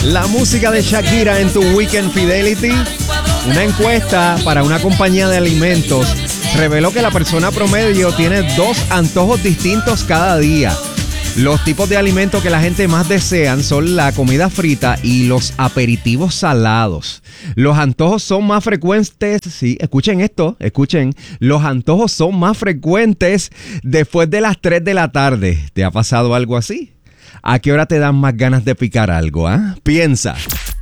La música de Shakira en tu Weekend Fidelity. Una encuesta para una compañía de alimentos reveló que la persona promedio tiene 2 antojos distintos cada día. Los tipos de alimentos que la gente más desean son la comida frita y los aperitivos salados. Los antojos son más frecuentes, sí, escuchen esto, escuchen. Los antojos son más frecuentes después de las 3 de la tarde. ¿Te ha pasado algo así? ¿A qué hora te dan más ganas de picar algo, ah? Piensa.